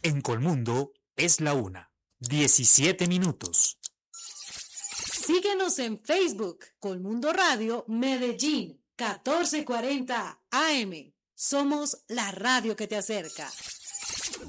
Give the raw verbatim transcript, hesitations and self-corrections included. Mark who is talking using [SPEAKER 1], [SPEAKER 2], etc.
[SPEAKER 1] En Colmundo es la una, diecisiete minutos.
[SPEAKER 2] Síguenos en Facebook, Colmundo Radio Medellín, catorce cuarenta A M. Somos la radio que te acerca.